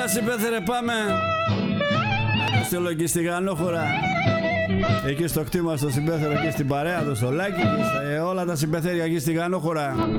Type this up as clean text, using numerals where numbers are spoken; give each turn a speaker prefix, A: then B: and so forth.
A: Έλα συμπέθερε πάμε. Να το στείλω εκεί στη Γανόχωρα. Εκεί στο κτήμα στο συμπέθερο και στην παρέα του στο Λάκη και όλα τα συμπεθέρια εκεί στη Γανόχωρα.